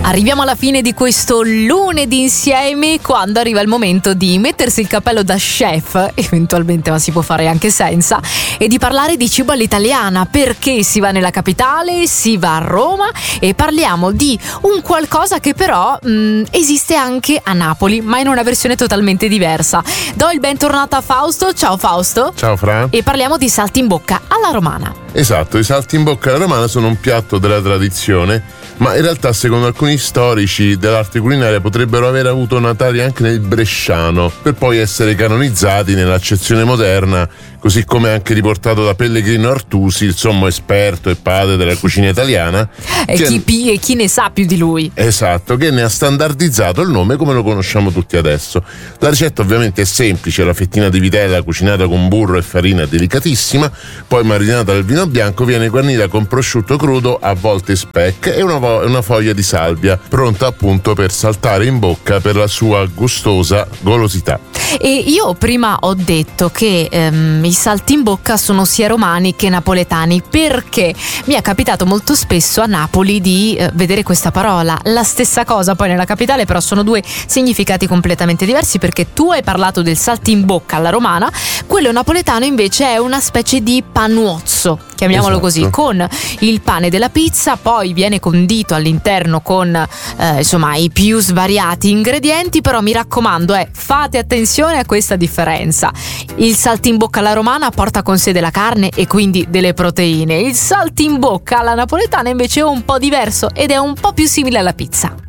Arriviamo alla fine di questo lunedì insieme, quando arriva il momento di mettersi il cappello da chef, eventualmente, ma si può fare anche senza, e di parlare di cibo all'italiana, perché si va nella capitale, si va a Roma e parliamo di un qualcosa che però esiste anche a Napoli, ma in una versione totalmente diversa. Do il bentornato a Fausto. Ciao Fausto. Ciao Fra. E parliamo di salti in bocca alla romana. Esatto, i salti in bocca alla romana sono un piatto della tradizione, ma in realtà secondo alcuni storici dell'arte culinaria potrebbero aver avuto natali anche nel bresciano, per poi essere canonizzati nell'accezione moderna, così come anche riportato da Pellegrino Artusi, il sommo esperto e padre della cucina italiana. E chi ne sa più di lui. Esatto, che ne ha standardizzato il nome come lo conosciamo tutti adesso. La ricetta ovviamente è semplice: la fettina di vitella cucinata con burro e farina delicatissima, poi marinata al vino bianco, viene guarnita con prosciutto crudo, a volte speck, e una foglia di salvia, pronta appunto per saltare in bocca per la sua gustosa golosità. E io prima ho detto che i salti in bocca sono sia romani che napoletani, perché mi è capitato molto spesso a Napoli di vedere questa parola, la stessa cosa poi nella capitale, però sono due significati completamente diversi, perché tu hai parlato del salti in bocca alla romana, quello napoletano invece è una specie di panuozzo, chiamiamolo così, con il pane della pizza, poi viene condito all'interno con i più svariati ingredienti, però mi raccomando, fate attenzione a questa differenza. Il saltimbocca alla romana porta con sé della carne e quindi delle proteine. Il saltimbocca alla napoletana invece è un po' diverso ed è un po' più simile alla pizza.